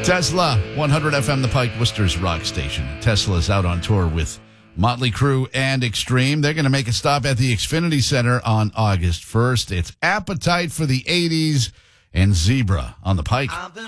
Tesla, 100 FM, The Pike, Worcester's rock station. Tesla's out on tour with Motley Crue and Extreme. They're going to make a stop at the Xfinity Center on August 1st. It's Appetite for the 80s and Zebra on The Pike.